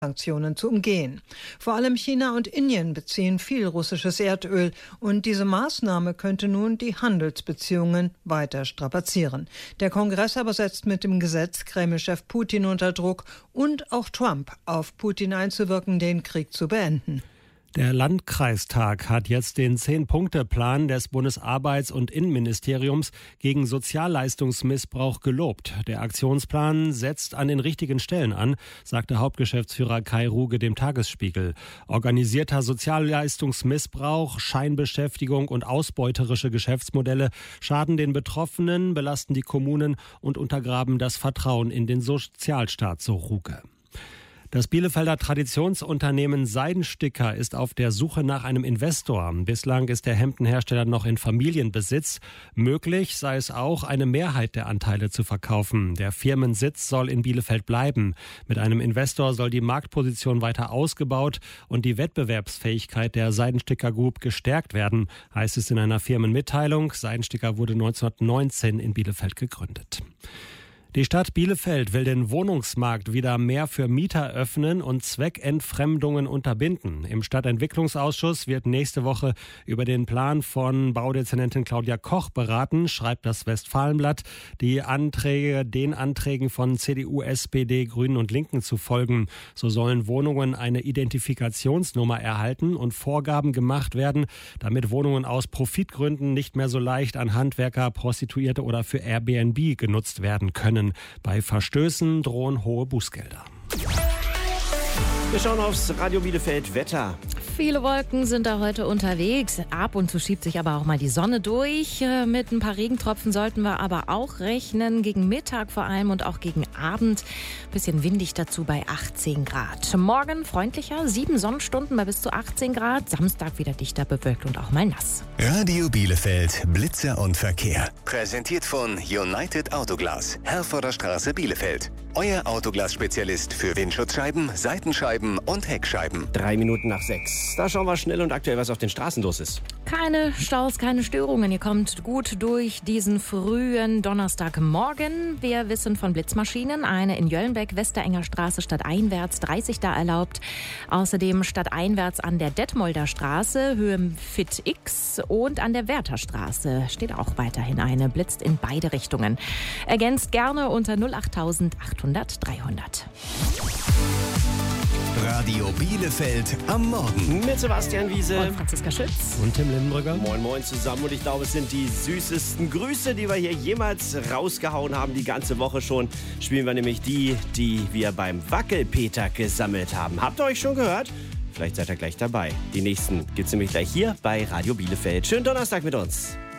Sanktionen zu umgehen. Vor allem China und Indien beziehen viel russisches Erdöl und diese Maßnahme könnte nun die Handelsbeziehungen weiter strapazieren. Der Kongress aber setzt mit dem Gesetz Kreml-Chef Putin unter Druck und auch Trump auf Putin einzuwirken, den Krieg zu beenden. Der Landkreistag hat jetzt den 10-Punkte-Plan des Bundesarbeits- und Innenministeriums gegen Sozialleistungsmissbrauch gelobt. Der Aktionsplan setzt an den richtigen Stellen an, sagte Hauptgeschäftsführer Kai Ruge dem Tagesspiegel. Organisierter Sozialleistungsmissbrauch, Scheinbeschäftigung und ausbeuterische Geschäftsmodelle schaden den Betroffenen, belasten die Kommunen und untergraben das Vertrauen in den Sozialstaat, so Ruge. Das Bielefelder Traditionsunternehmen Seidensticker ist auf der Suche nach einem Investor. Bislang ist der Hemdenhersteller noch in Familienbesitz. Möglich sei es auch, eine Mehrheit der Anteile zu verkaufen. Der Firmensitz soll in Bielefeld bleiben. Mit einem Investor soll die Marktposition weiter ausgebaut und die Wettbewerbsfähigkeit der Seidensticker Group gestärkt werden, heißt es in einer Firmenmitteilung. Seidensticker wurde 1919 in Bielefeld gegründet. Die Stadt Bielefeld will den Wohnungsmarkt wieder mehr für Mieter öffnen und Zweckentfremdungen unterbinden. Im Stadtentwicklungsausschuss wird nächste Woche über den Plan von Baudezernentin Claudia Koch beraten, schreibt das Westfalenblatt. Den Anträgen von CDU, SPD, Grünen und Linken zu folgen. So sollen Wohnungen eine Identifikationsnummer erhalten und Vorgaben gemacht werden, damit Wohnungen aus Profitgründen nicht mehr so leicht an Handwerker, Prostituierte oder für Airbnb genutzt werden können. Bei Verstößen drohen hohe Bußgelder. Wir schauen aufs Radio Bielefeld Wetter. Viele Wolken sind da heute unterwegs. Ab und zu schiebt sich aber auch mal die Sonne durch. Mit ein paar Regentropfen sollten wir aber auch rechnen. Gegen Mittag vor allem und auch gegen Abend. Bisschen windig dazu bei 18 Grad. Morgen freundlicher, 7 Sonnenstunden bei bis zu 18 Grad. Samstag wieder dichter bewölkt und auch mal nass. Radio Bielefeld, Blitzer und Verkehr. Präsentiert von United Autoglas, Herforder Straße, Bielefeld. Euer Autoglas-Spezialist für Windschutzscheiben, Seitenscheiben und Heckscheiben. 3 Minuten nach 6. Da schauen wir schnell und aktuell, was auf den Straßen los ist. Keine Staus, keine Störungen. Ihr kommt gut durch diesen frühen Donnerstagmorgen. Wir wissen von Blitzmaschinen. Eine in Jöllenbeck, Westerenger Straße stadteinwärts, 30 da erlaubt. Außerdem stadteinwärts an der Detmolder Straße, Höhe Fit X und an der Wertherstraße steht auch weiterhin eine. Blitzt in beide Richtungen. Ergänzt gerne unter 08800 300. Radio Bielefeld am Morgen. Mit Sebastian Wiese und Franziska Schütz und Tim Lindenbrügger. Moin Moin zusammen und ich glaube, es sind die süßesten Grüße, die wir hier jemals rausgehauen haben, die ganze Woche schon. Spielen wir nämlich die wir beim Wackelpeter gesammelt haben. Habt ihr euch schon gehört? Vielleicht seid ihr gleich dabei. Die nächsten gibt's nämlich gleich hier bei Radio Bielefeld. Schönen Donnerstag mit uns.